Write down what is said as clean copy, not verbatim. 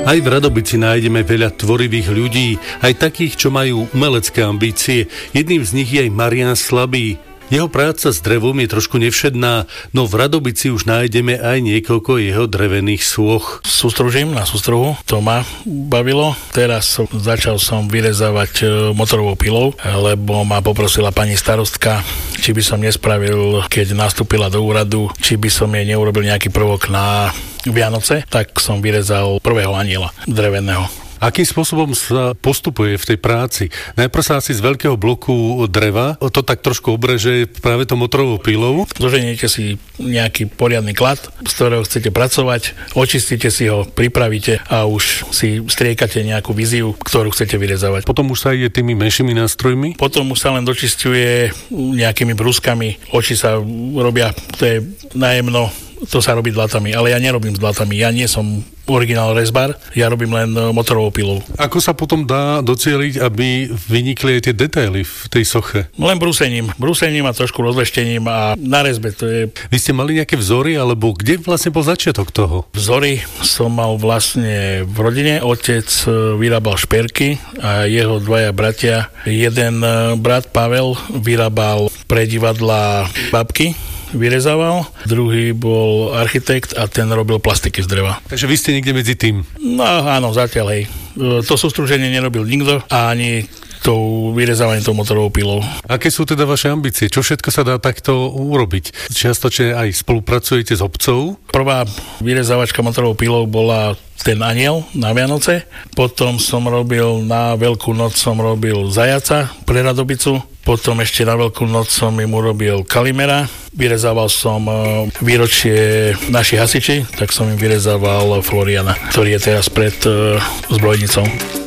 Aj v Radobici nájdeme veľa tvorivých ľudí, aj takých, čo majú umelecké ambície. Jedným z nich je aj Marián Slabý. Jeho práca s drevom je trošku nevšedná, no v Radobici už nájdeme aj niekoľko jeho drevených sôch. Sústružím na sústruhu, to ma bavilo. Teraz začal som vyrezávať motorovou pilou, lebo ma poprosila pani starostka, či by som nespravil, keď nastúpila do úradu, či by som jej neurobil nejaký prvok na Vianoce, tak som vyrezal prvého aniela dreveného. Akým spôsobom sa postupuje v tej práci? Najprv sa asi z veľkého bloku dreva to tak trošku obreže práve to motorovou pilou. Zoženiete si nejaký poriadny klad, z ktorého chcete pracovať, očistíte si ho, pripravíte a už si striekate nejakú víziu, ktorú chcete vyrezávať. Potom už sa ide tými menšími nástrojmi? Potom už sa len dočisťuje nejakými brúskami, oči sa robia, to je najemno, to sa robí dlatami, ale ja nerobím s dlatami, ja nie som originál rezbar, ja robím len motorovou pilou. Ako sa potom dá docieliť, aby vynikli aj tie detaily v tej soche? Len brúsením a trošku rozleštením a na rezbe to je. Vy ste mali nejaké vzory, alebo kde vlastne bol začiatok toho? Vzory som mal vlastne v rodine, otec vyrábal šperky a jeho dvaja bratia, jeden brat Pavel vyrábal pre divadla babky, vyrezával, druhý bol architekt a ten robil plastiky z dreva. Takže vy ste niekde medzi tým? No áno, zatiaľ hej. To sústruženie nerobil nikto a ani tou vyrezávaním tou motorovou pilou. Aké sú teda vaše ambície? Čo všetko sa dá takto urobiť? Čiastočne aj spolupracujete s obcov? Prvá vyrezávačka motorovou pilou bola ten aniel na Vianoce. Potom som robil na Veľkú noc zajaca pre Radobicu. Potom ešte na Veľkú noc som im urobil Kalimera. Vyrezával som výročie našich hasiči, tak som im vyrezával Floriana, ktorý je teraz pred zbrojnicou.